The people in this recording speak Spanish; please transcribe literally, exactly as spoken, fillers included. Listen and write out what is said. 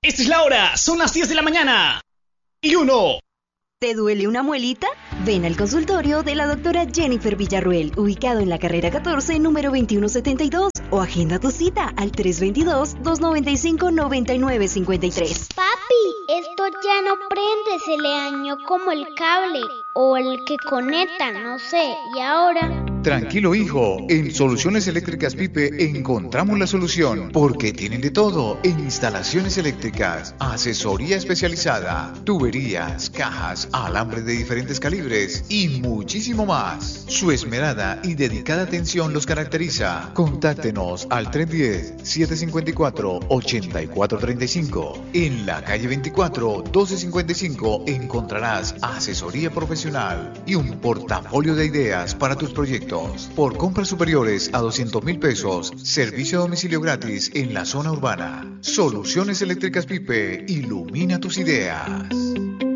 Esta es la hora, son las diez de la mañana. Y uno. ¿Te duele una muelita? Ven al consultorio de la doctora Jennifer Villarruel, ubicado en la carrera catorce, número veintiuno setenta y dos, o agenda tu cita al tres dos dos, dos nueve cinco, nueve nueve cinco tres. Papi, esto ya no prende, se le dañó como el cable o el que conecta, no sé, y ahora... Tranquilo, hijo, en Soluciones Eléctricas Pipe encontramos la solución, porque tienen de todo en instalaciones eléctricas, asesoría especializada, tuberías, cajas, alambre de diferentes calibres y muchísimo más. Su esmerada y dedicada atención los caracteriza. Contáctenos al tres uno cero, siete cinco cuatro, ocho cuatro tres cinco. En la calle veinticuatro, doce cincuenta y cinco encontrarás asesoría profesional y un portafolio de ideas para tus proyectos. Por compras superiores a doscientos mil pesos, servicio a domicilio gratis en la zona urbana. Soluciones Eléctricas Pipe, ilumina tus ideas.